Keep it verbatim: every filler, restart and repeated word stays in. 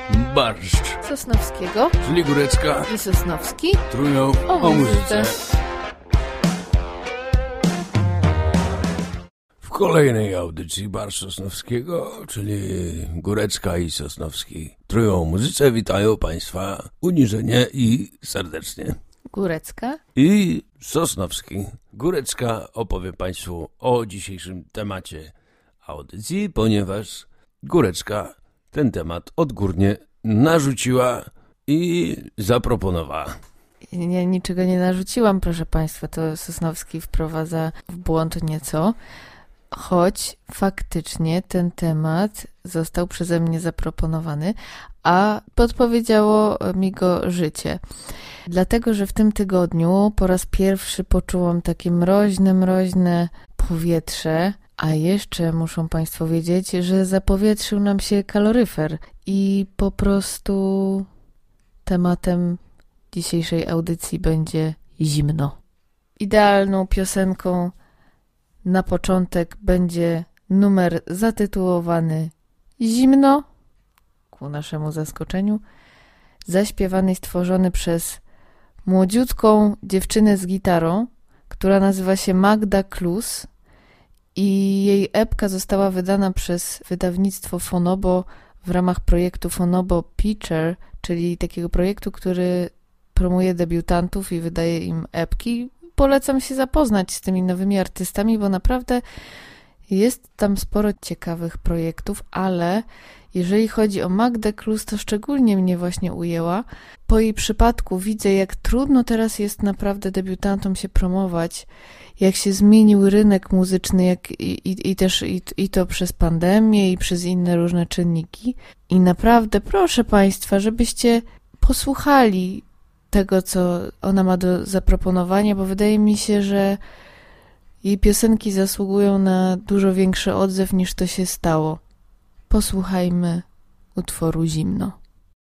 Barszcz Sosnowskiego, czyli Górecka i Sosnowski trują o, o muzyce. W kolejnej audycji Barszcz Sosnowskiego, czyli Górecka i Sosnowski trują o muzyce, witają Państwa uniżenie i serdecznie. Górecka I Sosnowski. Górecka opowie Państwu o dzisiejszym temacie audycji, ponieważ Górecka ten temat odgórnie narzuciła i zaproponowała. Ja niczego nie narzuciłam, proszę Państwa, to Sosnowski wprowadza w błąd nieco, choć faktycznie ten temat został przeze mnie zaproponowany, a podpowiedziało mi go życie. Dlatego, że w tym tygodniu po raz pierwszy poczułam takie mroźne, mroźne powietrze, a jeszcze muszą Państwo wiedzieć, że zapowietrzył nam się kaloryfer i po prostu tematem dzisiejszej audycji będzie zimno. Idealną piosenką na początek będzie numer zatytułowany Zimno, ku naszemu zaskoczeniu, zaśpiewany i stworzony przez młodziutką dziewczynę z gitarą, która nazywa się Magda Klus i jej epka została wydana przez wydawnictwo Fonobo w ramach projektu Fonobo Picture, czyli takiego projektu, który promuje debiutantów i wydaje im epki. Polecam się zapoznać z tymi nowymi artystami, bo naprawdę jest tam sporo ciekawych projektów, ale jeżeli chodzi o Magdę Klus, to szczególnie mnie właśnie ujęła. Po jej przypadku widzę, jak trudno teraz jest naprawdę debiutantom się promować, jak się zmienił rynek muzyczny, jak i, i, i też i, i to przez pandemię i przez inne różne czynniki. I naprawdę proszę Państwa, żebyście posłuchali tego, co ona ma do zaproponowania, bo wydaje mi się, że jej piosenki zasługują na dużo większy odzew niż to się stało. Posłuchajmy utworu Zimno.